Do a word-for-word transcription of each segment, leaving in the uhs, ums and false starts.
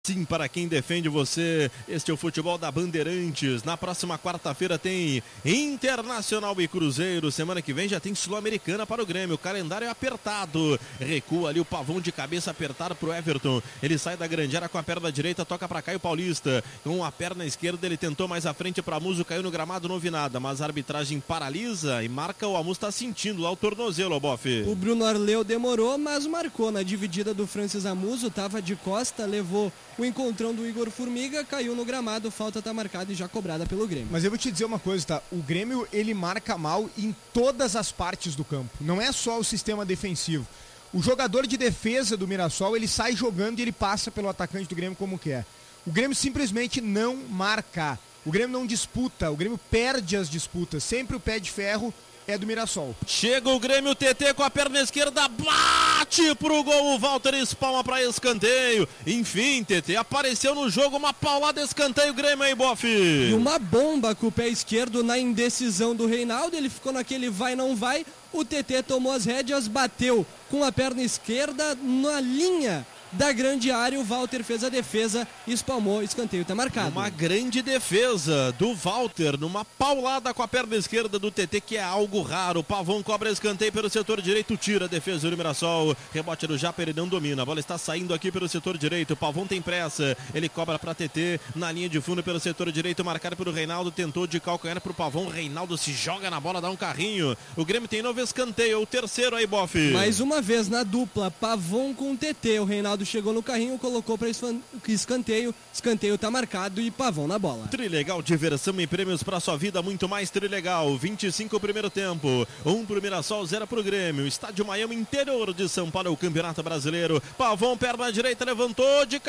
Sim, para quem defende você, este é o Futebol da Bandeirantes. Na próxima quarta-feira tem Internacional e Cruzeiro. Semana que vem já tem Sul-Americana para o Grêmio. O calendário é apertado. Recua ali o Pavão de cabeça apertado para o Everton. Ele sai da grande área com a perna direita, toca para Caio Paulista. Com a perna esquerda ele tentou mais à frente para Muso, caiu no gramado, não vi nada. Mas a arbitragem paralisa e marca. O Amuso está sentindo lá o tornozelo, Boff. O Bruno Arleu demorou, mas marcou na dividida do Francis Amuso. Estava de costa, levou o encontrão do Igor Formiga, caiu no gramado, falta tá marcada e já cobrada pelo Grêmio. Mas eu vou te dizer uma coisa, tá? O Grêmio, ele marca mal em todas as partes do campo. Não é só o sistema defensivo. O jogador de defesa do Mirassol, ele sai jogando e ele passa pelo atacante do Grêmio como quer. O Grêmio simplesmente não marca. O Grêmio não disputa, o Grêmio perde as disputas. Sempre o pé de ferro é do Mirassol. Chega o Grêmio, T T com a perna esquerda, bate pro gol, o Walter espalma pra escanteio. Enfim, T T, apareceu no jogo uma paulada, escanteio, Grêmio aí, Boff. E uma bomba com o pé esquerdo na indecisão do Reinaldo, ele ficou naquele vai, não vai, o T T tomou as rédeas, bateu com a perna esquerda na linha da grande área, o Walter fez a defesa, espalmou, escanteio tá marcado. Uma grande defesa do Walter, numa paulada com a perna esquerda do T T, que é algo raro. O Pavão cobra escanteio pelo setor direito, tira a defesa do Mirassol, rebote do Japa, ele não domina, a bola está saindo aqui pelo setor direito, o Pavão tem pressa, ele cobra para T T, na linha de fundo pelo setor direito, marcado pelo Reinaldo, tentou de calcanhar pro Pavão, Reinaldo se joga na bola, dá um carrinho, o Grêmio tem novo escanteio, o terceiro aí, Boff. Mais uma vez na dupla, Pavão com T T, o Reinaldo chegou no carrinho, colocou para escanteio, escanteio tá marcado e Pavão na bola. Trilegal, diversão e prêmios para sua vida, muito mais Trilegal. vinte e cinco primeiro tempo, um pro Mirassol, zero pro Grêmio. Estádio Miami, interior de São Paulo, o Campeonato Brasileiro. Pavão, perna direita, levantou de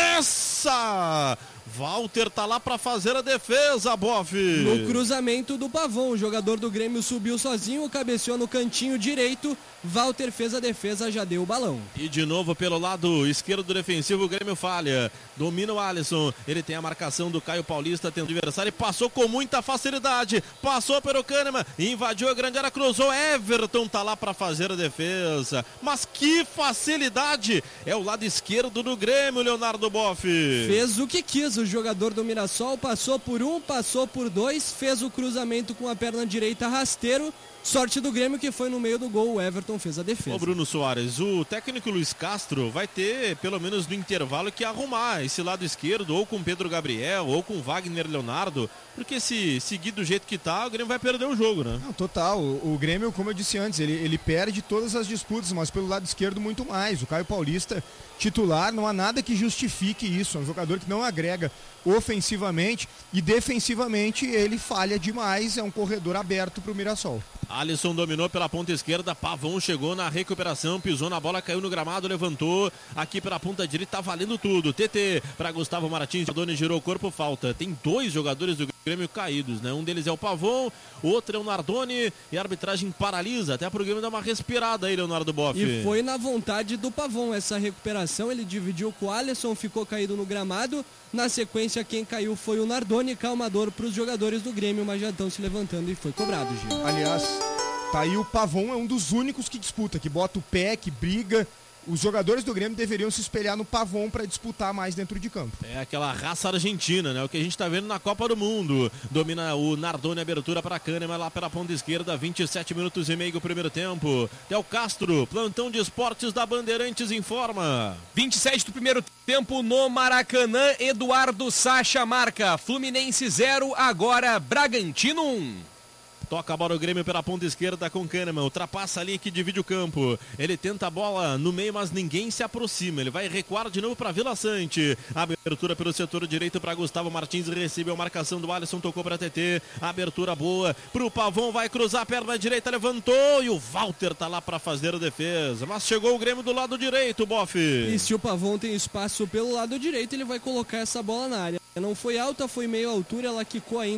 cabeça. Walter tá lá pra fazer a defesa, Boff. No cruzamento do Pavão, o jogador do Grêmio subiu sozinho, cabeceou no cantinho direito, Walter fez a defesa, já deu o balão. E de novo pelo lado esquerdo do defensivo, o Grêmio falha. Domina o Alisson, ele tem a marcação do Caio Paulista, tem o adversário e passou com muita facilidade. Passou pelo Kahneman, invadiu a grande área, cruzou. Everton tá lá pra fazer a defesa. Mas que facilidade! É o lado esquerdo do Grêmio, Leonardo Boff. Fez o que quis. O jogador do Mirassol passou por um, passou por dois, fez o cruzamento com a perna direita rasteiro. Sorte do Grêmio que foi no meio do gol, o Everton fez a defesa. Ô Bruno Soares, o técnico Luiz Castro vai ter, pelo menos no intervalo, que arrumar esse lado esquerdo, ou com Pedro Gabriel, ou com Wagner Leonardo, porque se seguir do jeito que tá, o Grêmio vai perder o jogo, né? Não, total, o, o Grêmio, como eu disse antes, ele, ele perde todas as disputas, mas pelo lado esquerdo muito mais. O Caio Paulista, titular, não há nada que justifique isso, é um jogador que não agrega ofensivamente e defensivamente ele falha demais, é um corredor aberto para o Mirassol. Alisson dominou pela ponta esquerda, Pavão chegou na recuperação, pisou na bola, caiu no gramado, levantou, aqui pela ponta direita, tá valendo tudo, T T para Gustavo Martins, Doni girou o corpo, falta, tem dois jogadores do Grêmio caídos, né? Um deles é o Pavão, outro é o Nardoni e a arbitragem paralisa, até pro Grêmio dar uma respirada aí, Leonardo Boff. E foi na vontade do Pavão essa recuperação, ele dividiu com o Alisson, ficou caído no gramado, na sequência quem caiu foi o Nardoni, calmador para os jogadores do Grêmio, mas já estão se levantando e foi cobrado, Gil. Aliás, tá aí o Pavão, é um dos únicos que disputa, que bota o pé, que briga. Os jogadores do Grêmio deveriam se espelhar no Pavão para disputar mais dentro de campo. É aquela raça argentina, né? O que a gente tá vendo na Copa do Mundo. Domina o Nardoni, abertura para Kahneman lá pela ponta esquerda, vinte e sete minutos e meio do primeiro tempo. Del Castro, plantão de esportes da Bandeirantes informa. vinte e sete do primeiro tempo no Maracanã, Eduardo Sacha marca. Fluminense zero, agora Bragantino um. Toca a bola o Grêmio pela ponta esquerda com Kahneman, ultrapassa a linha que divide o campo, ele tenta a bola no meio, mas ninguém se aproxima, ele vai recuar de novo para Vila Sante, abertura pelo setor direito para Gustavo Martins, recebeu a marcação do Alisson, tocou para T T, abertura boa pro Pavão, vai cruzar a perna direita, levantou e o Walter tá lá para fazer a defesa, mas chegou o Grêmio do lado direito, Boff. E se o Pavão tem espaço pelo lado direito, ele vai colocar essa bola na área, não foi alta, foi meio altura, ela quicou ainda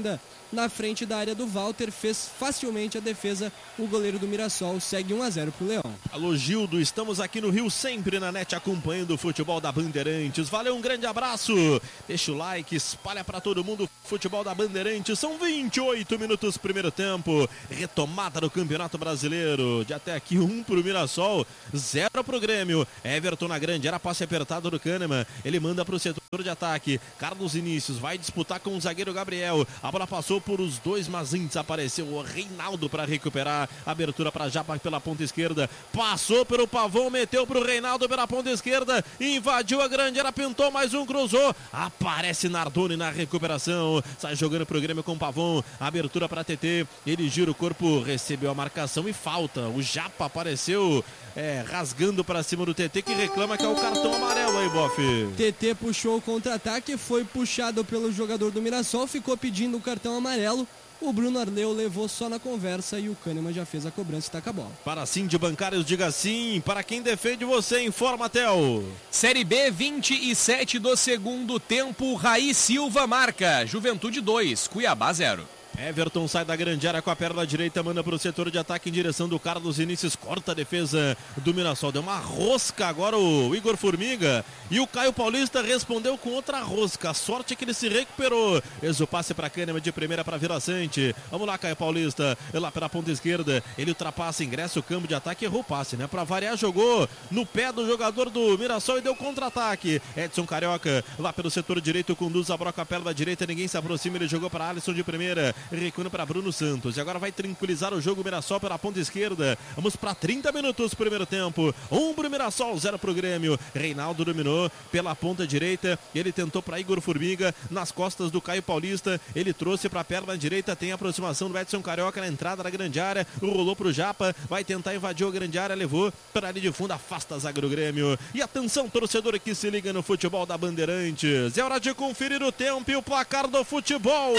na frente da área do Walter, fez facilmente a defesa. O goleiro do Mirassol segue um a zero pro Leão. Alô Gildo, estamos aqui no Rio sempre na net acompanhando o futebol da Bandeirantes. Valeu, um grande abraço. Deixa o like, espalha para todo mundo o futebol da Bandeirantes. São vinte e oito minutos primeiro tempo. Retomada do Campeonato Brasileiro. De até aqui um pro Mirassol, zero pro Grêmio. Everton na grande, era passe apertado do Kahneman. Ele manda pro setor de ataque. Carlos Inícios vai disputar com o zagueiro Gabriel. A bola passou por os dois, mas antes apareceu o Reinaldo para recuperar. Abertura para Japa pela ponta esquerda. Passou pelo Pavão, meteu pro Reinaldo pela ponta esquerda. Invadiu a grande área, pintou mais um, cruzou. Aparece Nardoni na recuperação. Sai jogando pro Grêmio com o Pavão. Abertura para T T. Ele gira o corpo, recebeu a marcação e falta. O Japa apareceu é, rasgando para cima do T T, que reclama que é o cartão amarelo aí, Boff. T T puxou o contra-ataque, foi puxado pelo jogador do Mirassol, ficou pedindo o cartão amarelo. O Bruno Arleu levou só na conversa e o Kahneman já fez a cobrança e taca a bola. Para sim de bancários, diga sim. Para quem defende você, informa, Tel. Série B, vinte e sete do segundo tempo. Raí Silva marca. Juventude dois, Cuiabá zero. Everton sai da grande área com a perna direita, manda para o setor de ataque em direção do Carlos Inícios, corta a defesa do Mirassol, deu uma rosca agora o Igor Formiga, e o Caio Paulista respondeu com outra rosca. A sorte é que ele se recuperou. Eis o passe para Kahneman de primeira para Vila Sante. Vamos lá, Caio Paulista, lá pela ponta esquerda, ele ultrapassa, ingressa o campo de ataque, errou o passe, né? Para variar, jogou no pé do jogador do Mirassol e deu contra-ataque. Edson Carioca, lá pelo setor direito, conduz a bola com a perna direita, ninguém se aproxima, ele jogou para Alisson de primeira. Recuando para Bruno Santos. E agora vai tranquilizar o jogo. Mirassol pela ponta esquerda. Vamos para trinta minutos primeiro tempo. Um pro Mirassol, zero pro Grêmio. Reinaldo dominou pela ponta direita. Ele tentou para Igor Formiga nas costas do Caio Paulista. Ele trouxe para a perna direita. Tem a aproximação do Edson Carioca na entrada da grande área. Rolou pro Japa. Vai tentar invadir a grande área. Levou para ali de fundo. Afasta a zaga do Grêmio. E atenção, torcedor que se liga no futebol da Bandeirantes. É hora de conferir o tempo e o placar do futebol.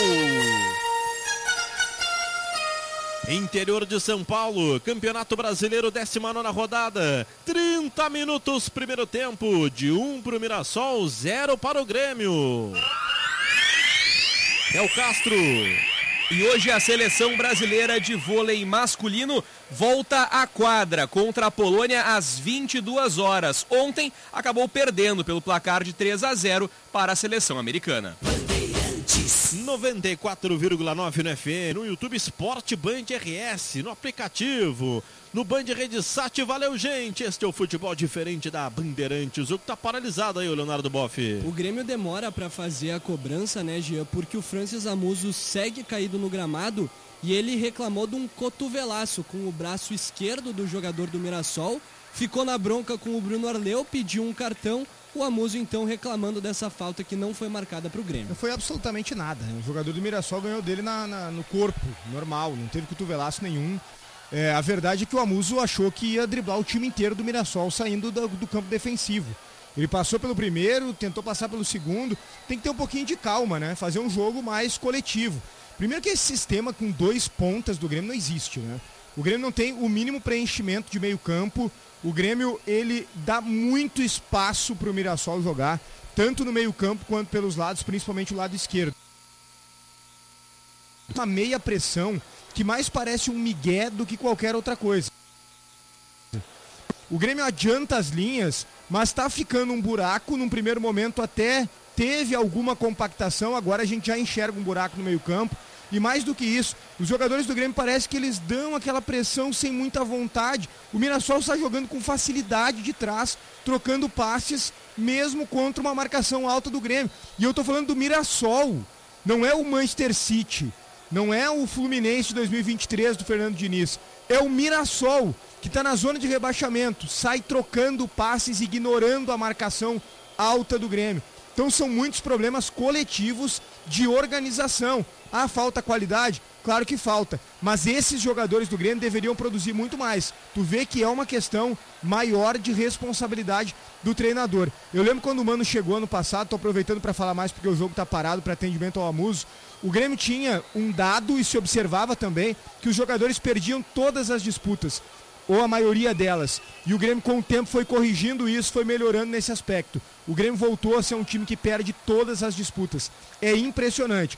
Interior de São Paulo, Campeonato Brasileiro, décima nona rodada, trinta minutos, primeiro tempo, de um para o Mirassol, zero para o Grêmio. É o Castro. E hoje a seleção brasileira de vôlei masculino volta à quadra contra a Polônia às vinte e duas horas. Ontem acabou perdendo pelo placar de três a zero para a seleção americana. noventa e quatro vírgula nove no F M, no YouTube Esporte Band R S, no aplicativo, no Band Rede Sat. Valeu, gente, este é o futebol diferente da Bandeirantes. O que tá paralisado aí, o Leonardo Boff? O Grêmio demora para fazer a cobrança, né, Gia, porque o Francis Amuso segue caído no gramado e ele reclamou de um cotovelaço com o braço esquerdo do jogador do Mirassol, ficou na bronca com o Bruno Arleu, pediu um cartão. O Amuso, então, reclamando dessa falta que não foi marcada para o Grêmio. Não foi absolutamente nada. O jogador do Mirassol ganhou dele na, na, no corpo, normal, não teve cotovelaço nenhum. É, a verdade é que o Amuso achou que ia driblar o time inteiro do Mirassol saindo do, do campo defensivo. Ele passou pelo primeiro, tentou passar pelo segundo. Tem que ter um pouquinho de calma, né? Fazer um jogo mais coletivo. Primeiro que esse sistema com dois pontas do Grêmio não existe, né? O Grêmio não tem o mínimo preenchimento de meio campo. O Grêmio, ele dá muito espaço para o Mirassol jogar, tanto no meio campo quanto pelos lados, principalmente o lado esquerdo. Uma meia pressão que mais parece um migué do que qualquer outra coisa. O Grêmio adianta as linhas, mas está ficando um buraco. Num primeiro momento até teve alguma compactação, agora a gente já enxerga um buraco no meio campo. E mais do que isso, os jogadores do Grêmio parece que eles dão aquela pressão sem muita vontade. O Mirassol está jogando com facilidade de trás, trocando passes, mesmo contra uma marcação alta do Grêmio. E eu tô falando do Mirassol, não é o Manchester City, não é o Fluminense de dois mil e vinte e três do Fernando Diniz. É o Mirassol, que está na zona de rebaixamento, sai trocando passes, ignorando a marcação alta do Grêmio. Então são muitos problemas coletivos de organização. Ah, falta qualidade? Claro que falta. Mas esses jogadores do Grêmio deveriam produzir muito mais. Tu vê que é uma questão maior de responsabilidade do treinador. Eu lembro quando o Mano chegou ano passado, tô aproveitando para falar mais porque o jogo tá parado para atendimento ao Amuso. O Grêmio tinha um dado e se observava também que os jogadores perdiam todas as disputas, ou a maioria delas. E o Grêmio com o tempo foi corrigindo isso, foi melhorando nesse aspecto. O Grêmio voltou a ser um time que perde todas as disputas. É impressionante. O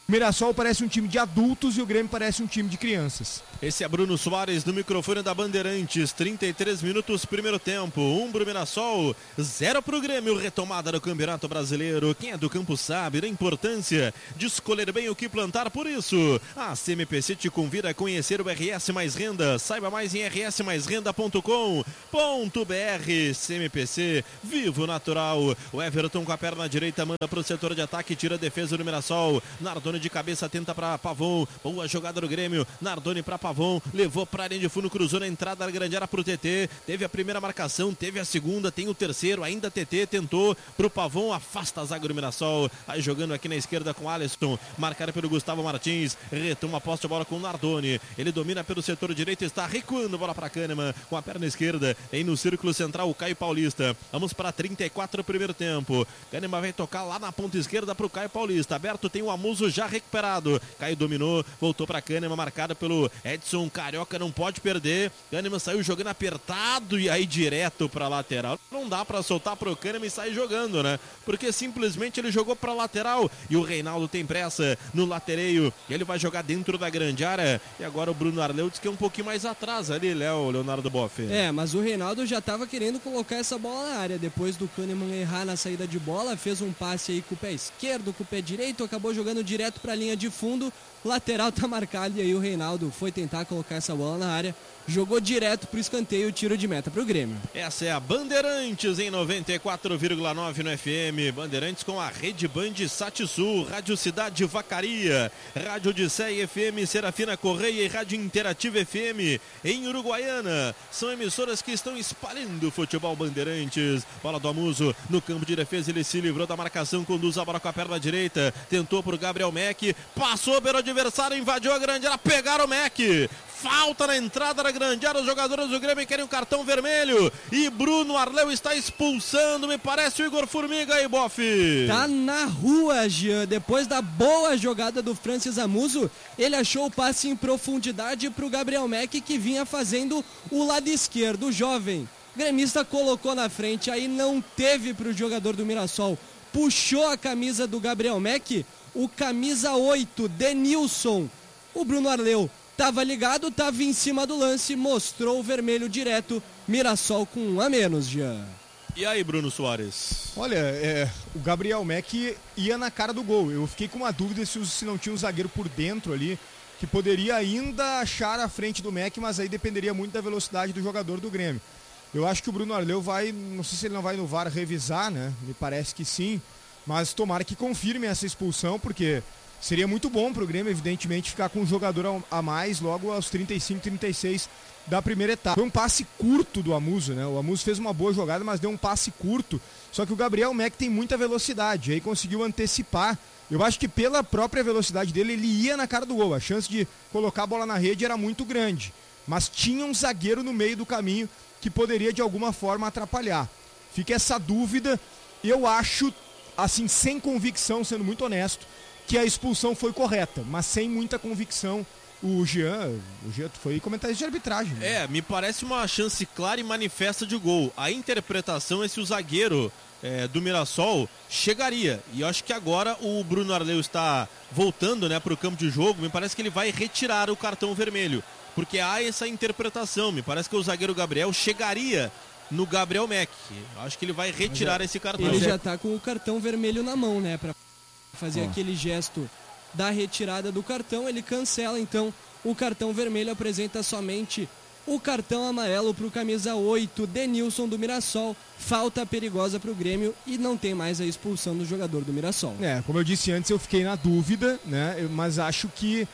O Mirassol parece um time de adultos e o Grêmio parece um time de crianças. Esse é Bruno Soares no microfone da Bandeirantes. trinta e três minutos, primeiro tempo. Um pro Mirassol, zero pro Grêmio. Retomada do Campeonato Brasileiro. Quem é do campo sabe da importância de escolher bem o que plantar. Por isso, a C M P C te convida a conhecer o R S Mais Renda. Saiba mais em r s mais renda ponto com ponto b r. C M P C, vivo natural. O Everton com a perna direita manda pro setor de ataque, tira a defesa do Mirassol. Nardoni de cabeça tenta para Pavon. Boa jogada do Grêmio. Nardoni para Pavon. Levou para a linha de fundo, cruzou na entrada da grande área pro T T. Teve a primeira marcação, teve a segunda, tem o terceiro. Ainda T T tentou pro Pavon. Afasta a zaga do Mirassol. Aí jogando aqui na esquerda com Alisson. Marcado pelo Gustavo Martins. Retoma a posse de bola com o Nardoni. Ele domina pelo setor direito. Está recuando. Bola para Kahneman com a perna esquerda. Em no círculo central o Caio Paulista. Vamos para trinta e quatro primeiro tempo. Kahneman vai tocar lá na ponta esquerda pro Caio Paulista. Aberto tem o Amuso já recuperado. Caio dominou, voltou para Kahneman, marcado pelo Edson Carioca, não pode perder. Kahneman saiu jogando apertado e aí direto para lateral. Não dá para soltar pro Kahneman e sair jogando, né? Porque simplesmente ele jogou para lateral e o Reinaldo tem pressa no latereio. Ele vai jogar dentro da grande área e agora o Bruno Arleu diz que é um pouquinho mais atrás ali, Léo, Leonardo Boff. É, mas o Reinaldo já estava querendo colocar essa bola na área depois do Kahneman errar na saída de bola, fez um passe aí com o pé esquerdo, com o pé direito, acabou jogando direto para a linha de fundo, lateral tá marcado e aí o Reinaldo foi tentar colocar essa bola na área, jogou direto pro escanteio, tiro de meta pro Grêmio. Essa é a Bandeirantes em noventa e quatro vírgula nove no F M, Bandeirantes com a Rede Band Satisul, Rádio Cidade Vacaria, Rádio Odisseia F M, Serafina Correia e Rádio Interativa F M em Uruguaiana. São emissoras que estão espalhando o futebol Bandeirantes. Bola do Amuso no campo de defesa, ele se livrou da marcação, conduz a bola com a perna direita, tentou pro Gabriel Mack, passou pelo adversário, invadiu a grande área, pegaram o Mack. Falta na entrada da grande área, os jogadores do Grêmio querem um cartão vermelho e Bruno Arleu está expulsando, me parece, o Igor Formiga aí, Boff. Tá na rua, Jean, depois da boa jogada do Francis Amuso, ele achou o passe em profundidade pro Gabriel Mack, que vinha fazendo o lado esquerdo, o jovem gremista colocou na frente, aí não teve pro jogador do Mirassol, puxou a camisa do Gabriel Mack, o camisa oito, Denilson, o Bruno Arleu tava ligado, tava em cima do lance, mostrou o vermelho direto, Mirassol com um a menos, Jean. E aí, Bruno Soares? Olha, é, o Gabriel Mack ia na cara do gol. Eu fiquei com uma dúvida se, se não tinha um zagueiro por dentro ali, que poderia ainda achar a frente do Mack, mas aí dependeria muito da velocidade do jogador do Grêmio. Eu acho que o Bruno Arleu vai, não sei se ele não vai no V A R revisar, né? Me parece que sim, mas tomara que confirme essa expulsão, porque seria muito bom para o Grêmio, evidentemente, ficar com um jogador a mais logo aos trinta e cinco, trinta e seis da primeira etapa. Foi um passe curto do Amuso, né? O Amuso fez uma boa jogada, mas deu um passe curto. Só que o Gabriel Mack tem muita velocidade, aí conseguiu antecipar. Eu acho que pela própria velocidade dele, ele ia na cara do gol. A chance de colocar a bola na rede era muito grande. Mas tinha um zagueiro no meio do caminho que poderia, de alguma forma, atrapalhar. Fica essa dúvida. Eu acho, assim, sem convicção, sendo muito honesto, que a expulsão foi correta, mas sem muita convicção. O Jean, o Jean foi comentarista de arbitragem. Né? É, me parece uma chance clara e manifesta de gol. A interpretação é se o zagueiro é, do Mirassol chegaria. E eu acho que agora o Bruno Arleu está voltando, né, para o campo de jogo. Me parece que ele vai retirar o cartão vermelho, porque há essa interpretação. Me parece que o zagueiro Gabriel chegaria no Gabriel Mack. Acho que ele vai retirar é, esse cartão. Ele já está com o cartão vermelho na mão, né, para fazer oh. aquele gesto da retirada do cartão. Ele cancela então o cartão vermelho, apresenta somente o cartão amarelo para o camisa oito, Denilson do Mirassol. Falta perigosa para o Grêmio e não tem mais a expulsão do jogador do Mirassol. É, como eu disse antes, eu fiquei na dúvida, né? Mas acho que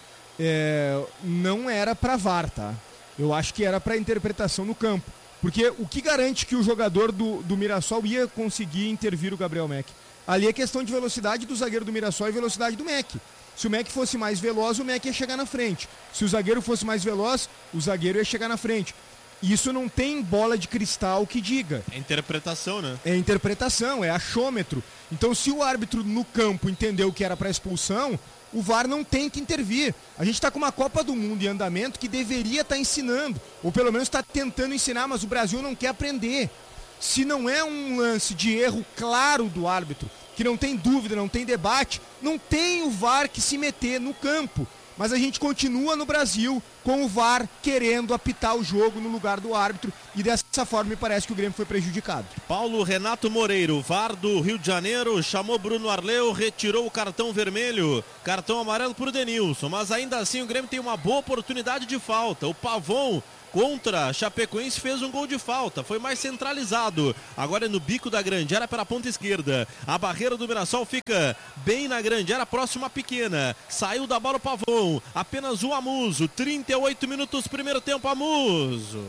é, não era para V A R, tá? Eu acho que era para interpretação no campo. Porque o que garante que o jogador do, do Mirassol ia conseguir intervir o Gabriel Mack? Ali é questão de velocidade do zagueiro do Mirassol e velocidade do Mack. Se o Mack fosse mais veloz, o Mack ia chegar na frente. Se o zagueiro fosse mais veloz, o zagueiro ia chegar na frente. Isso não tem bola de cristal que diga. É interpretação, né? É interpretação, é achômetro. Então, se o árbitro no campo entendeu que era para expulsão, o V A R não tem que intervir. A gente está com uma Copa do Mundo em andamento que deveria estar tá ensinando, ou pelo menos está tentando ensinar, mas o Brasil não quer aprender. Se não é um lance de erro claro do árbitro, que não tem dúvida, não tem debate, não tem o V A R que se meter no campo. Mas a gente continua no Brasil com o V A R querendo apitar o jogo no lugar do árbitro e dessa forma me parece que o Grêmio foi prejudicado. Paulo Renato Moreiro, V A R do Rio de Janeiro, chamou Bruno Arleu, retirou o cartão vermelho, cartão amarelo para o Denilson, mas ainda assim o Grêmio tem uma boa oportunidade de falta. O Pavon contra a Chapecoense fez um gol de falta, foi mais centralizado, agora é no bico da grande área pela ponta esquerda, a barreira do Mirassol fica bem na grande área, próxima pequena, saiu da bola o Pavon, apenas o Amuso, trinta e oito minutos, primeiro tempo, Amuso.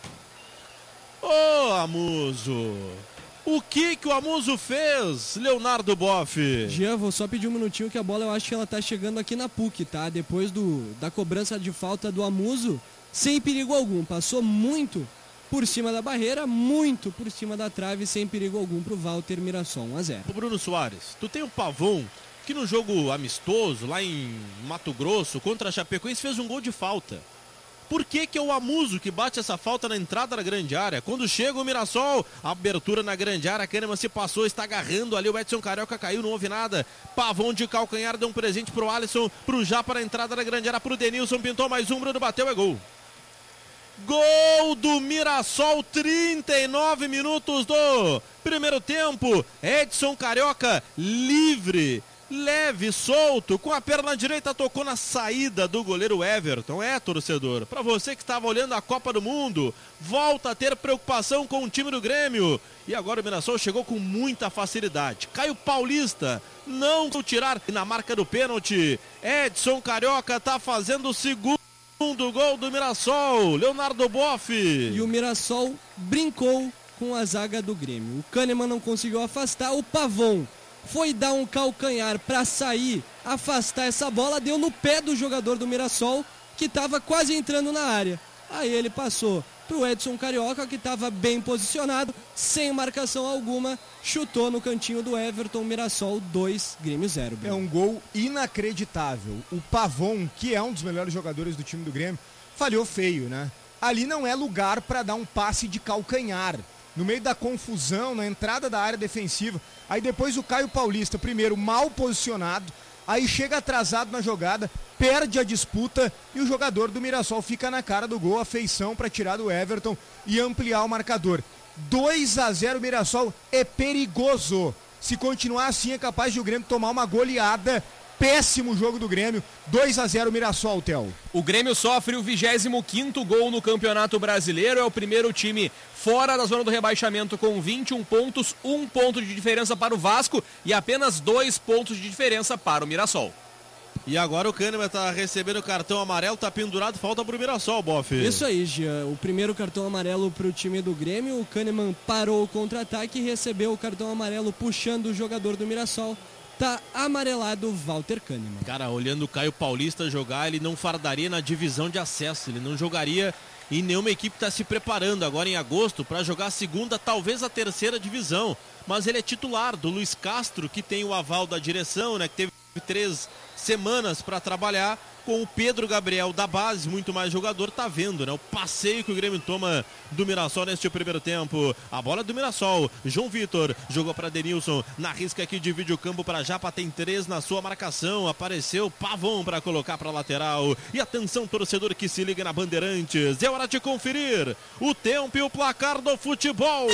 Ô oh, Amuso, o que que o Amuso fez, Leonardo Boff? Jean, vou só pedir um minutinho que a bola eu acho que ela tá chegando aqui na P U C, tá? Depois do, da cobrança de falta do Amuso, sem perigo algum, passou muito por cima da barreira, muito por cima da trave, sem perigo algum pro Walter Mirassol, um a zero. O Bruno Soares, tu tem o Pavon, que no jogo amistoso, lá em Mato Grosso, contra a Chapecoense, fez um gol de falta. Por que que é o Amuso que bate essa falta na entrada da grande área? Quando chega o Mirassol, abertura na grande área, Kahneman se passou, está agarrando ali, o Edson Carioca caiu, não houve nada. Pavon de calcanhar, deu um presente pro Alisson, pro Japa na entrada da grande área, pro Denilson, pintou mais um, Bruno bateu, é gol. Gol do Mirassol, trinta e nove minutos do primeiro tempo. Edson Carioca livre, leve, solto, com a perna direita tocou na saída do goleiro Everton. É, torcedor, para você que estava olhando a Copa do Mundo, volta a ter preocupação com o time do Grêmio. E agora o Mirassol chegou com muita facilidade. Caio Paulista não tirar na marca do pênalti. Edson Carioca está fazendo o segundo do gol do Mirassol, Leonardo Boff. E o Mirassol brincou com a zaga do Grêmio. O Kahneman não conseguiu afastar, o Pavon foi dar um calcanhar para sair, afastar essa bola, deu no pé do jogador do Mirassol, que estava quase entrando na área. Aí ele passou pro Edson Carioca, que estava bem posicionado, sem marcação alguma, chutou no cantinho do Everton. Mirassol dois, Grêmio zero. É um gol inacreditável. O Pavon, que é um dos melhores jogadores do time do Grêmio, falhou feio, né? Ali não é lugar para dar um passe de calcanhar. No meio da confusão, na entrada da área defensiva. Aí depois o Caio Paulista, primeiro mal posicionado, aí chega atrasado na jogada, perde a disputa e o jogador do Mirassol fica na cara do gol, a feição para tirar do Everton e ampliar o marcador. dois a zero Mirassol é perigoso. Se continuar assim é capaz de o Grêmio tomar uma goleada. Péssimo jogo do Grêmio, dois a zero Mirassol, Theo. O Grêmio sofre o vigésimo quinto gol no Campeonato Brasileiro, é o primeiro time fora da zona do rebaixamento com vinte e um pontos, um ponto de diferença para o Vasco e apenas dois pontos de diferença para o Mirassol. E agora o Kahneman está recebendo o cartão amarelo, está pendurado, falta para o Mirassol, Boff. Isso aí, Gia. O primeiro cartão amarelo para o time do Grêmio, o Kahneman parou o contra-ataque e recebeu o cartão amarelo puxando o jogador do Mirassol. Tá amarelado Walter Kahneman. Cara, olhando o Caio Paulista jogar, ele não fardaria na divisão de acesso, ele não jogaria em nenhuma equipe que está se preparando agora em agosto para jogar a segunda, talvez a terceira divisão. Mas ele é titular do Luiz Castro, que tem o aval da direção, né, que teve três semanas para trabalhar. Com o Pedro Gabriel da base, muito mais jogador, tá vendo, né? O passeio que o Grêmio toma do Mirassol neste primeiro tempo. A bola é do Mirassol, João Vitor jogou para Denilson, na risca aqui divide o campo para Japa, tem três na sua marcação, apareceu Pavon para colocar para lateral. E atenção, torcedor que se liga na Bandeirantes, é hora de conferir o tempo e o placar do futebol.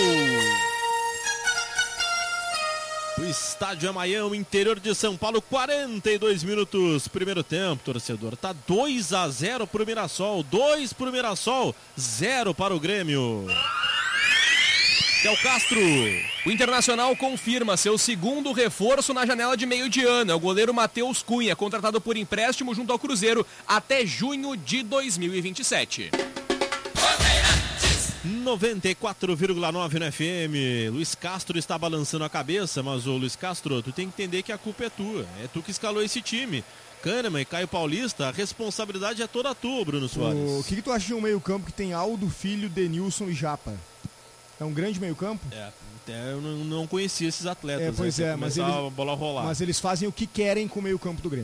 O estádio Amaião, interior de São Paulo, quarenta e dois minutos, primeiro tempo, torcedor. Tá dois a zero pro Mirassol, dois pro Mirassol, zero para o Grêmio. É o Castro. O Internacional confirma seu segundo reforço na janela de meio de ano. É o goleiro Matheus Cunha, contratado por empréstimo junto ao Cruzeiro até junho de dois mil e vinte e sete. noventa e quatro vírgula nove no F M. Luiz Castro está balançando a cabeça, mas o Luiz Castro, tu tem que entender que a culpa é tua. É tu que escalou esse time. Kahneman e Caio Paulista, a responsabilidade é toda tua, Bruno Soares. O que, que tu acha de um meio-campo que tem Aldo, Filho, Denilson e Japa? É um grande meio-campo? É, até eu não, não conhecia esses atletas. É, pois né, é, mas eles, a bola rolar. mas eles fazem o que querem com o meio-campo do Grêmio.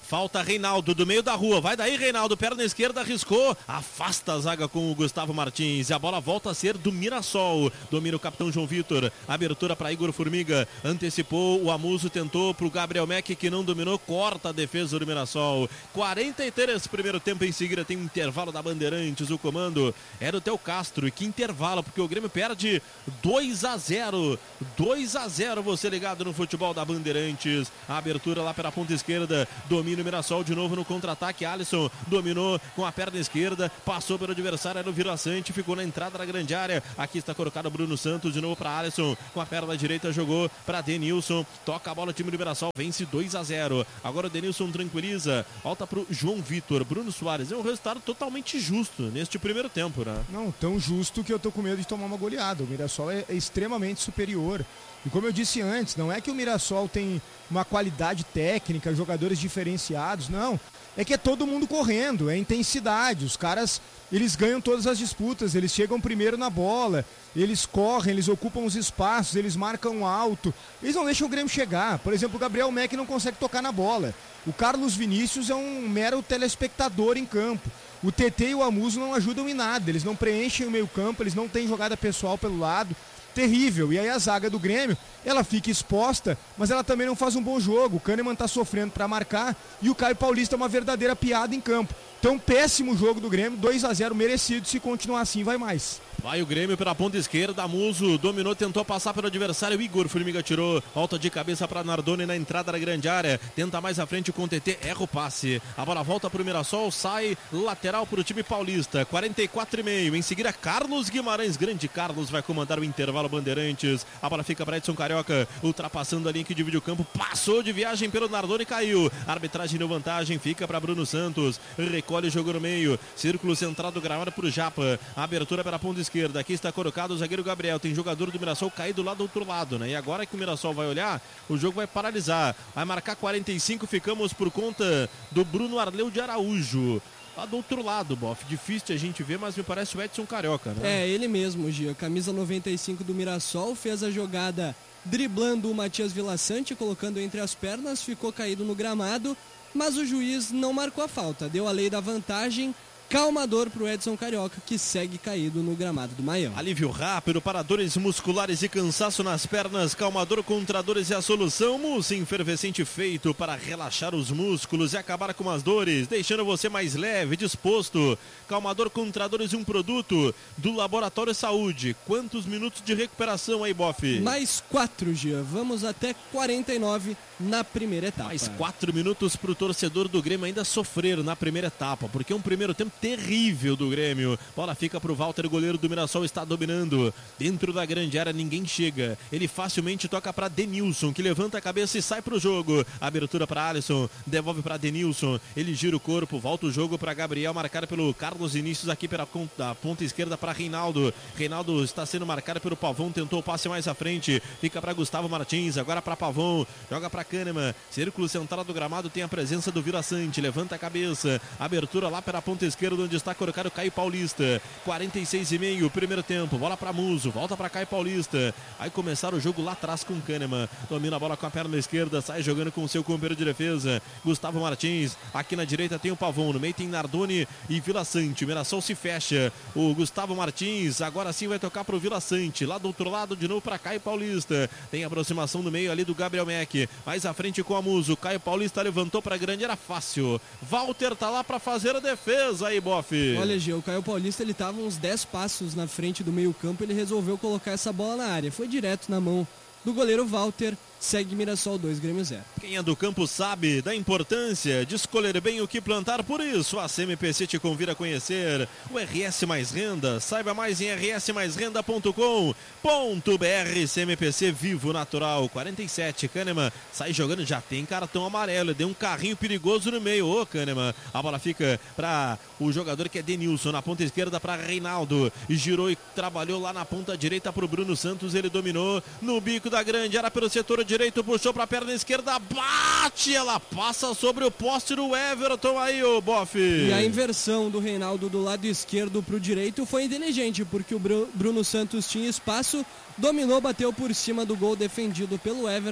Falta Reinaldo do meio da rua. Vai daí, Reinaldo. Perna esquerda, arriscou. Afasta a zaga com o Gustavo Martins. E a bola volta a ser do Mirassol. Domina o capitão João Vitor. Abertura para Igor Formiga. Antecipou. O Amuso tentou pro Gabriel Mack, que não dominou. Corta a defesa do Mirassol. quarenta e três primeiro tempo. Em seguida tem um intervalo da Bandeirantes. O comando é do Theo Castro. E que intervalo, porque o Grêmio perde dois a zero. dois a zero. Você ligado no futebol da Bandeirantes. A abertura lá pela ponta esquerda. Domina o Mirassol de novo no contra-ataque. Alisson dominou com a perna esquerda. Passou pelo adversário. Era o Vila Sante. Ficou na entrada da grande área. Aqui está colocado o Bruno Santos de novo para Alisson. Com a perna direita jogou para Denilson. Toca a bola o time do Mirassol. Vence dois a zero. Agora o Denilson tranquiliza. Volta para o João Vitor. Bruno Soares. É um resultado totalmente justo neste primeiro tempo, né? Não, tão justo que eu tô com medo de tomar uma goleada. O Mirassol é, é extremamente superior. E como eu disse antes, não é que o Mirassol tem uma qualidade técnica, jogadores diferenciados, não. É que é todo mundo correndo, é intensidade. Os caras, eles ganham todas as disputas, eles chegam primeiro na bola, eles correm, eles ocupam os espaços, eles marcam alto. Eles não deixam o Grêmio chegar. Por exemplo, o Gabriel Mack não consegue tocar na bola. O Carlos Vinícius é um mero telespectador em campo. O T T e o Amuso não ajudam em nada, eles não preenchem o meio campo, eles não têm jogada pessoal pelo lado. Terrível. E aí a zaga do Grêmio, ela fica exposta, mas ela também não faz um bom jogo. O Kahneman tá sofrendo para marcar e o Caio Paulista é uma verdadeira piada em campo. Então, péssimo jogo do Grêmio, dois a zero merecido. Se continuar assim, vai mais. Vai o Grêmio pela ponta esquerda, Amuso dominou, tentou passar pelo adversário, Igor Formiga tirou, volta de cabeça para Nardoni na entrada da grande área, tenta mais à frente com o T T, erra o passe, a bola volta para o Mirassol, sai lateral para o time paulista, quarenta e quatro e meio, em seguida Carlos Guimarães, grande Carlos vai comandar o intervalo Bandeirantes, a bola fica para Edson Carioca, ultrapassando a linha que divide o campo, passou de viagem pelo Nardoni e caiu, arbitragem deu vantagem, fica para Bruno Santos, recolhe o jogo no meio, círculo central do gramado para o Japa, abertura pela ponta esquerda, aqui está colocado o zagueiro Gabriel, tem jogador do Mirassol caído lá do outro lado, né? E agora que o Mirassol vai olhar, o jogo vai paralisar, vai marcar quarenta e cinco, ficamos por conta do Bruno Arleu de Araújo. Lá do outro lado, Boff, difícil a gente ver, mas me parece o Edson Carioca, né? É, ele mesmo, Gia, camisa noventa e cinco do Mirassol, fez a jogada driblando o Matias Vilaçante, colocando entre as pernas, ficou caído no gramado, mas o juiz não marcou a falta, deu a lei da vantagem. Calmador para o Edson Carioca, que segue caído no gramado do Maião. Alívio rápido para dores musculares e cansaço nas pernas. Calmador contra dores é a solução. Mousse efervescente feito para relaxar os músculos e acabar com as dores, deixando você mais leve, disposto. Calmador contra dores, um produto do Laboratório Saúde. Quantos minutos de recuperação aí, Boff? Mais quatro, Gia. Vamos até quarenta e nove na primeira etapa. Mais quatro minutos para o torcedor do Grêmio ainda sofrer na primeira etapa, porque é um primeiro tempo terrível do Grêmio. Bola fica pro Walter, goleiro do Mirassol está dominando. Dentro da grande área ninguém chega. Ele facilmente toca para Denilson, que levanta a cabeça e sai pro jogo. Abertura para Alisson, devolve para Denilson. Ele gira o corpo, volta o jogo para Gabriel, marcado pelo Carlos Vinícius aqui pela ponta, ponta esquerda para Reinaldo. Reinaldo está sendo marcado pelo Pavão, tentou o passe mais à frente. Fica para Gustavo Martins, agora para Pavão. Joga para Kahneman. Círculo central do gramado tem a presença do Vila Sante. Levanta a cabeça. Abertura lá pela ponta esquerda, onde está colocado Caio Paulista. quarenta e seis e meio, primeiro tempo. Bola para Muso, volta para Caio Paulista. Aí começar o jogo lá atrás com Kahneman. Domina a bola com a perna esquerda, sai jogando com o seu companheiro de defesa, Gustavo Martins. Aqui na direita tem o Pavão, no meio tem Nardoni e Vila Sante. O Mirassol se fecha. O Gustavo Martins agora sim vai tocar para o Vila Sante. Lá do outro lado, de novo para Caio Paulista. Tem aproximação no meio ali do Gabriel Mack. Mais à frente com a Muso. Caio Paulista levantou para grande, era fácil. Walter tá lá para fazer a defesa aí, Boff. Olha, Gê, o Caio Paulista, ele tava uns dez passos na frente do meio campo, ele resolveu colocar essa bola na área. Foi direto na mão do goleiro Walter. Segue Mirassol dois, Grêmio zero. Quem é do campo sabe da importância de escolher bem o que plantar, por isso a C M P C te convida a conhecer o R S Mais Renda. Saiba mais em r s mais renda ponto com ponto b r. C M P C Vivo Natural. quarenta e sete, Kahneman sai jogando, já tem cartão amarelo, deu um carrinho perigoso no meio. Ô, Kahneman, a bola fica para o jogador que é Denilson, na ponta esquerda para Reinaldo, girou e trabalhou lá na ponta direita para o Bruno Santos, ele dominou no bico da grande, era pelo setor de direito, puxou para a perna esquerda, bate, ela passa sobre o poste do Everton aí, o Boff. E a inversão do Reinaldo do lado esquerdo para o direito foi inteligente, porque o Bruno Santos tinha espaço, dominou, bateu por cima do gol defendido pelo Everton,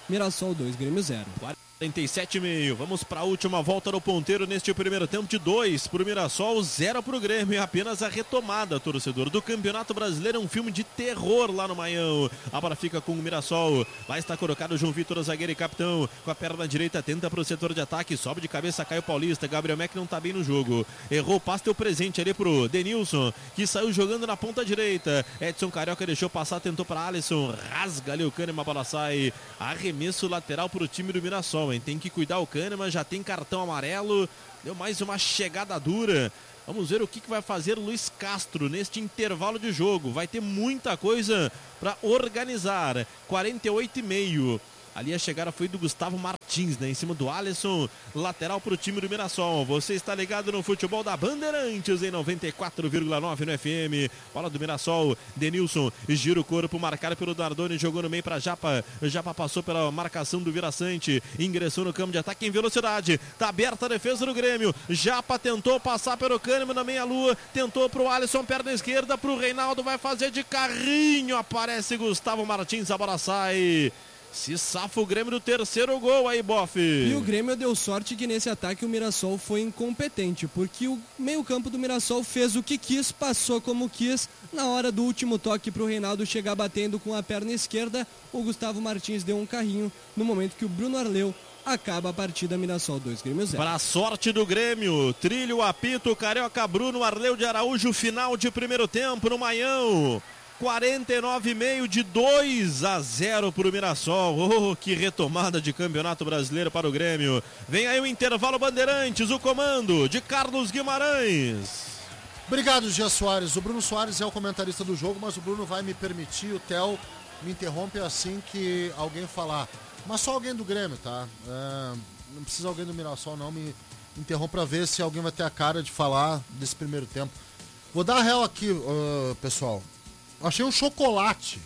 Mirassol dois, Grêmio zero. quarenta e sete e meio. Vamos para a última volta no ponteiro neste primeiro tempo de dois para o Mirassol, zero para o Grêmio. É apenas a retomada, torcedor, do Campeonato Brasileiro. É um filme de terror lá no Maião. A bola fica com o Mirassol. Lá está colocado o João Vitor, zagueiro e capitão. Com a perna direita, tenta para o setor de ataque. Sobe de cabeça, Caio Paulista. Gabriel Mack não está bem no jogo. Errou o passe, deu presente ali para o Denilson, que saiu jogando na ponta direita. Edson Carioca deixou passar, tentou para Alisson. Rasga ali o Kahneman, a bola sai. Arremesso lateral para o time do Mirassol. Tem que cuidar o Kahneman, já tem cartão amarelo, deu mais uma chegada dura. Vamos ver o que, que vai fazer Luiz Castro neste intervalo de jogo. Vai ter muita coisa para organizar. quarenta e oito e meio. Ali a chegada foi do Gustavo Martins, né? Em cima do Alisson, lateral para o time do Mirassol. Você está ligado no futebol da Bandeirantes em noventa e quatro vírgula nove no F M. Bola do Mirassol, Denilson, gira o corpo, marcado pelo Nardoni, jogou no meio para Japa. Japa passou pela marcação do Viraçante, ingressou no campo de ataque em velocidade. Tá aberta a defesa do Grêmio. Japa tentou passar pelo Kahneman na meia-lua, tentou para o Alisson, perna esquerda para o Reinaldo, vai fazer de carrinho. Aparece Gustavo Martins, a bola sai. Se safa o Grêmio do terceiro gol aí, Boff. E o Grêmio deu sorte que nesse ataque o Mirassol foi incompetente, porque o meio-campo do Mirassol fez o que quis, passou como quis. Na hora do último toque para o Reinaldo chegar batendo com a perna esquerda, o Gustavo Martins deu um carrinho no momento que o Bruno Arleu acaba a partida. Mirassol dois, Grêmio zero. Para a sorte do Grêmio, trilha o apito, Carioca, Bruno Arleu de Araújo, final de primeiro tempo no Maião. quarenta e nove e meio, de dois a zero para o Mirassol. Oh, que retomada de Campeonato Brasileiro para o Grêmio. Vem aí o intervalo Bandeirantes, o comando de Carlos Guimarães. Obrigado, Gia Soares. O Bruno Soares é o comentarista do jogo, mas o Bruno vai me permitir, o Theo me interrompe assim que alguém falar. Mas só alguém do Grêmio, tá? É, não precisa alguém do Mirassol, não. Me interrompe para ver se alguém vai ter a cara de falar desse primeiro tempo. Vou dar a real aqui, uh, pessoal. Achei um chocolate.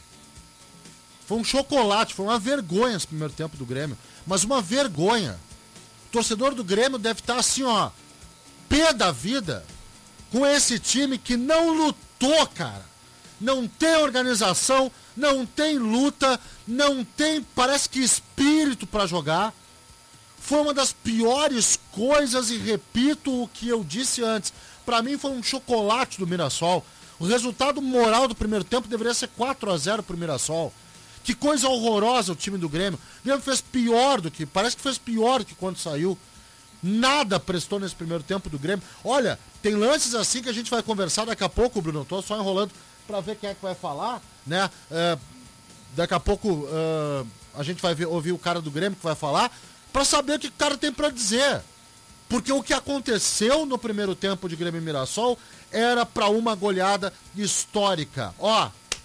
Foi um chocolate, foi uma vergonha esse primeiro tempo do Grêmio. Mas uma vergonha. O torcedor do Grêmio deve estar assim, ó, pé da vida com esse time que não lutou, cara. Não tem organização, não tem luta, não tem, parece que espírito pra jogar. Foi uma das piores coisas e repito o que eu disse antes. Pra mim foi um chocolate do Mirassol. O resultado moral do primeiro tempo deveria ser quatro a zero pro Mirassol. Que coisa horrorosa o time do Grêmio. O Grêmio fez pior do que... Parece que fez pior do que quando saiu. Nada prestou nesse primeiro tempo do Grêmio. Olha, tem lances assim que a gente vai conversar daqui a pouco, Bruno. Tô só enrolando pra ver quem é que vai falar, né? É, daqui a pouco é, a gente vai ver, ouvir o cara do Grêmio que vai falar, pra saber o que o cara tem pra dizer. Porque o que aconteceu no primeiro tempo de Grêmio e Mirassol era para uma goleada histórica. Ó,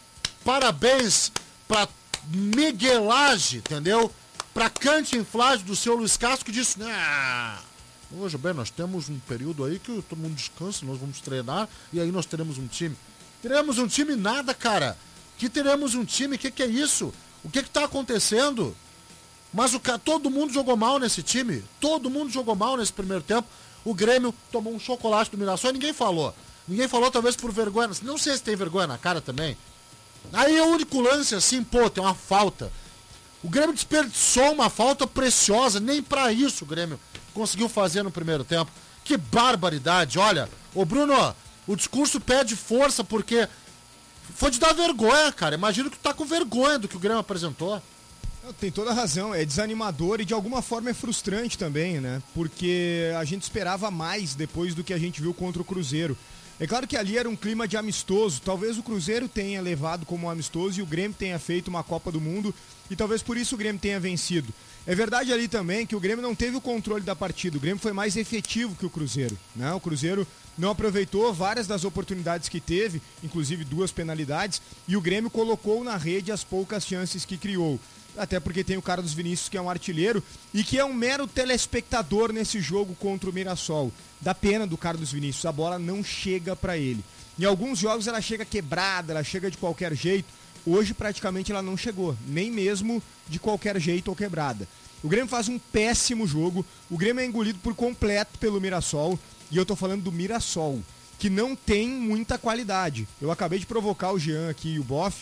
parabéns pra miguelagem, entendeu? Pra cantinflagem do seu Luiz Castro, que disse, nah, veja bem, nós temos um período aí que todo mundo descansa, nós vamos treinar e aí nós teremos um time. Teremos um time nada, cara. Que teremos um time, o que que é isso? O que que tá acontecendo? Mas o cara, todo mundo jogou mal nesse time. Todo mundo jogou mal nesse primeiro tempo. O Grêmio tomou um chocolate do Mirassol e ninguém falou. Ninguém falou, talvez por vergonha. Não sei se tem vergonha na cara também. Aí é o único lance assim, pô, tem uma falta. O Grêmio desperdiçou uma falta preciosa. Nem pra isso o Grêmio conseguiu fazer no primeiro tempo. Que barbaridade. Olha, ô Bruno, o discurso pede força porque foi de dar vergonha, cara. Imagino que tu tá com vergonha do que o Grêmio apresentou. Tem toda a razão, é desanimador e de alguma forma é frustrante também, né? Porque a gente esperava mais depois do que a gente viu contra o Cruzeiro. É claro que ali era um clima de amistoso, talvez o Cruzeiro tenha levado como amistoso e o Grêmio tenha feito uma Copa do Mundo e talvez por isso o Grêmio tenha vencido. É verdade ali também que o Grêmio não teve o controle da partida, o Grêmio foi mais efetivo que o Cruzeiro, né? O Cruzeiro não aproveitou várias das oportunidades que teve, inclusive duas penalidades, e o Grêmio colocou na rede as poucas chances que criou. Até porque tem o Carlos Vinícius, que é um artilheiro e que é um mero telespectador nesse jogo contra o Mirassol. Dá pena do Carlos Vinícius, a bola não chega para ele. Em alguns jogos ela chega quebrada, ela chega de qualquer jeito. Hoje praticamente ela não chegou, nem mesmo de qualquer jeito ou quebrada. O Grêmio faz um péssimo jogo, o Grêmio é engolido por completo pelo Mirassol, e eu tô falando do Mirassol, que não tem muita qualidade. Eu acabei de provocar o Jean aqui e o Boff,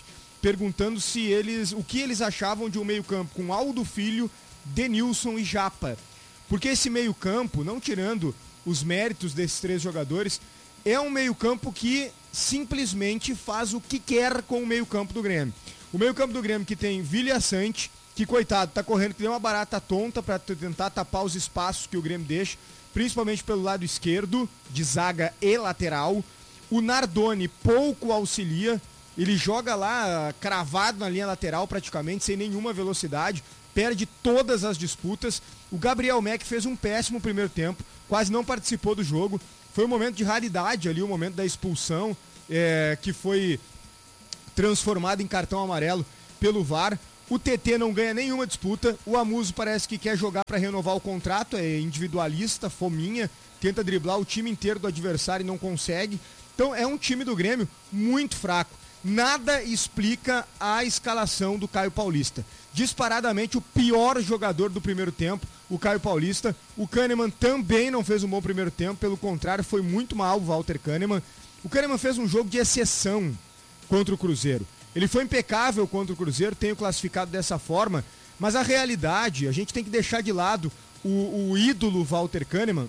perguntando se eles, o que eles achavam de um meio-campo com Aldo Filho, Denilson e Japa. Porque esse meio-campo, não tirando os méritos desses três jogadores, é um meio-campo que simplesmente faz o que quer com o meio-campo do Grêmio. O meio-campo do Grêmio que tem Vilha Sante, que coitado, tá correndo que nem uma barata tonta para tentar tapar os espaços que o Grêmio deixa, principalmente pelo lado esquerdo, de zaga e lateral. O Nardoni pouco auxilia, ele joga lá cravado na linha lateral praticamente, sem nenhuma velocidade, perde todas as disputas. O Gabriel Mack fez um péssimo primeiro tempo, quase não participou do jogo. Foi um momento de raridade ali, o momento da expulsão, é, que foi transformado em cartão amarelo pelo V A R. O T T não ganha nenhuma disputa. O Amuso parece que quer jogar para renovar o contrato, é individualista, fominha, tenta driblar o time inteiro do adversário e não consegue. Então é um time do Grêmio muito fraco. Nada explica a escalação do Caio Paulista. Disparadamente o pior jogador do primeiro tempo, o Caio Paulista. O Kahneman também não fez um bom primeiro tempo, pelo contrário, foi muito mal o Walter Kahneman. O Kahneman fez um jogo de exceção contra o Cruzeiro. Ele foi impecável contra o Cruzeiro, tenho classificado dessa forma, mas a realidade, a gente tem que deixar de lado o, o ídolo Walter Kahneman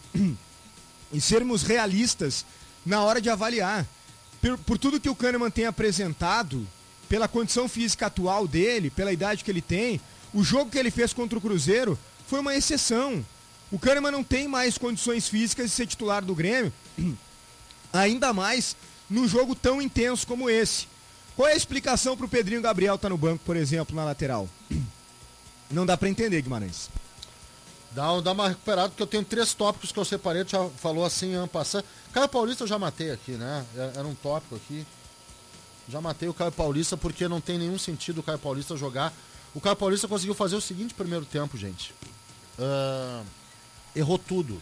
e sermos realistas na hora de avaliar. Por, por tudo que o Kahneman tem apresentado, pela condição física atual dele, pela idade que ele tem, o jogo que ele fez contra o Cruzeiro foi uma exceção. O Kahneman não tem mais condições físicas de ser titular do Grêmio, ainda mais num jogo tão intenso como esse. Qual é a explicação para o Pedrinho Gabriel estar no banco, por exemplo, na lateral? Não dá para entender, Guimarães. Dá, dá uma recuperada, porque eu tenho três tópicos que eu separei, tu já falou assim, ano passado. Caio Paulista eu já matei aqui, né? Era um tópico aqui. Já matei o Caio Paulista porque não tem nenhum sentido o Caio Paulista jogar. O Caio Paulista conseguiu fazer o seguinte primeiro tempo, gente. Uh, errou tudo.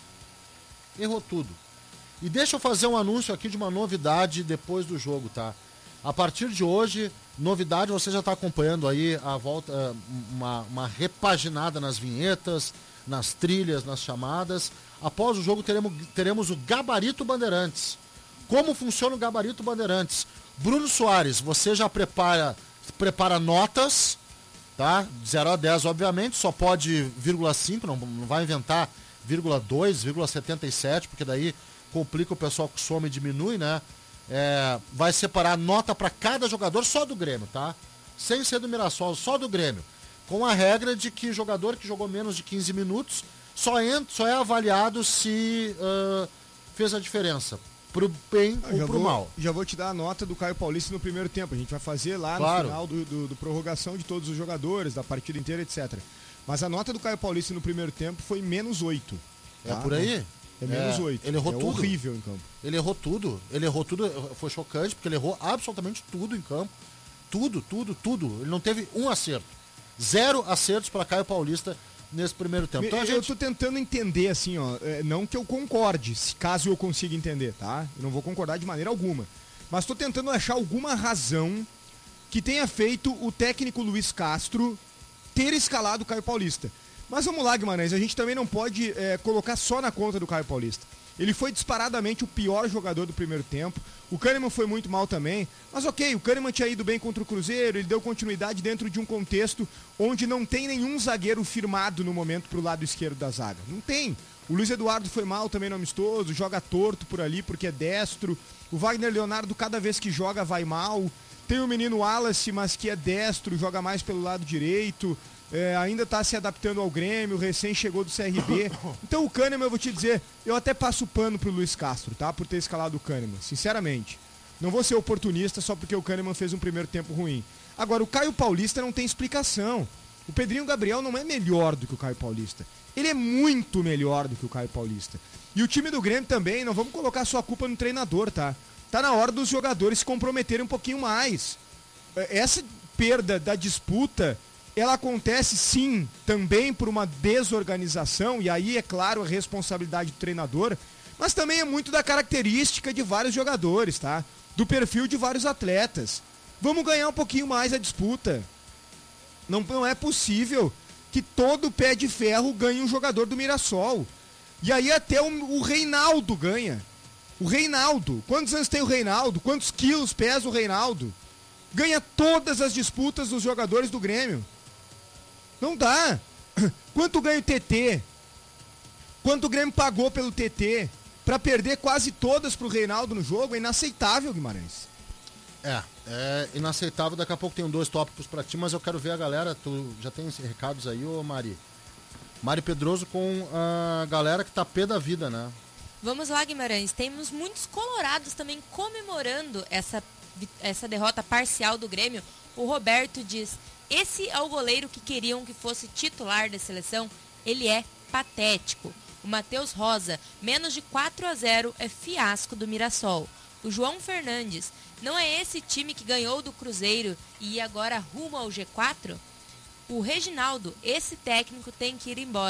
Errou tudo. E deixa eu fazer um anúncio aqui de uma novidade depois do jogo, tá? A partir de hoje, novidade, você já está acompanhando aí a volta, uma, uma repaginada nas vinhetas, nas trilhas, nas chamadas. Após o jogo teremos, teremos o Gabarito Bandeirantes. Como funciona o Gabarito Bandeirantes? Bruno Soares, você já prepara, prepara notas, tá? De zero a dez, obviamente, só pode vírgula cinco, não, não vai inventar vírgula dois, vírgula setenta e sete, porque daí complica o pessoal que soma e diminui, né? É, vai separar nota para cada jogador só do Grêmio, tá? Sem ser do Mirassol, só do Grêmio. Com a regra de que jogador que jogou menos de quinze minutos só, entra, só é avaliado se uh, fez a diferença. Pro bem ah, ou pro vou, mal. Já vou te dar a nota do Caio Paulista no primeiro tempo. A gente vai fazer lá claro. no final do, do, do prorrogação de todos os jogadores, da partida inteira, etcétera. Mas a nota do Caio Paulista no primeiro tempo foi menos oito. Tá? É por aí? É menos oito. É, ele errou é tudo. horrível em campo. Ele errou tudo. Ele errou tudo. Foi chocante, porque ele errou absolutamente tudo em campo. Tudo, tudo, tudo. Ele não teve um acerto. Zero acertos para Caio Paulista nesse primeiro tempo. Então, a gente... Eu tô tentando entender, assim, ó. Não que eu concorde, se caso eu consiga entender, tá? Eu não vou concordar de maneira alguma. Mas tô tentando achar alguma razão que tenha feito o técnico Luiz Castro ter escalado o Caio Paulista. Mas vamos lá, Guimarães, a gente também não pode é, colocar só na conta do Caio Paulista. Ele foi disparadamente o pior jogador do primeiro tempo. O Kahneman foi muito mal também. Mas ok, o Kahneman tinha ido bem contra o Cruzeiro, ele deu continuidade dentro de um contexto onde não tem nenhum zagueiro firmado no momento pro lado esquerdo da zaga. Não tem. O Luiz Eduardo foi mal também no amistoso, joga torto por ali porque é destro. O Wagner Leonardo cada vez que joga vai mal. Tem o menino Wallace, mas que é destro, joga mais pelo lado direito. É, ainda está se adaptando ao Grêmio, recém chegou do C R B. Então o Kahneman, eu vou te dizer, eu até passo pano pro Luiz Castro, tá? Por ter escalado o Kahneman, sinceramente. Não vou ser oportunista só porque o Kahneman fez um primeiro tempo ruim. Agora, o Caio Paulista não tem explicação. O Pedrinho Gabriel não é melhor do que o Caio Paulista. Ele é muito melhor do que o Caio Paulista. E o time do Grêmio também, não vamos colocar sua culpa no treinador, tá? Tá na hora dos jogadores se comprometerem um pouquinho mais. Essa perda da disputa... ela acontece sim também por uma desorganização, e aí é claro a responsabilidade do treinador, mas também é muito da característica de vários jogadores, tá? Do perfil de vários atletas. Vamos ganhar um pouquinho mais a disputa. Não, não é possível que todo pé de ferro ganhe um jogador do Mirassol. E aí até o, o Reinaldo ganha. O Reinaldo. Quantos anos tem o Reinaldo? Quantos quilos pesa o Reinaldo? ganha todas as disputas dos jogadores do Grêmio. Não dá. Quanto ganha o T T? Quanto o Grêmio pagou pelo T T pra perder quase todas pro Reinaldo no jogo? É inaceitável, Guimarães. É, é inaceitável. Daqui a pouco tem dois tópicos pra ti, mas eu quero ver a galera. Tu já tem recados aí, ô Mari? Mari Pedroso com a galera que tá pé da vida, né? Vamos lá, Guimarães. Temos muitos colorados também comemorando essa, essa derrota parcial do Grêmio. O Roberto diz: esse é o goleiro que queriam que fosse titular da seleção. Ele é patético. O Matheus Rosa: menos de quatro a zero é fiasco do Mirassol. O João Fernandes: não é esse time que ganhou do Cruzeiro e agora rumo ao G quatro? O Reginaldo: esse técnico tem que ir embora.